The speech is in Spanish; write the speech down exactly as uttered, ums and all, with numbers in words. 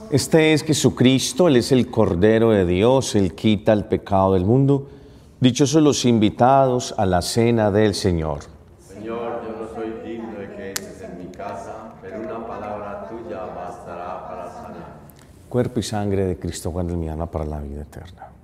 Este es Jesucristo, Él es el Cordero de Dios, Él quita el pecado del mundo. Dichosos los invitados a la cena del Señor. Señor, yo no soy digno de que entres en mi casa, pero una palabra tuya bastará para sanar. Cuerpo y sangre de Cristo, guarda mi alma para la vida eterna.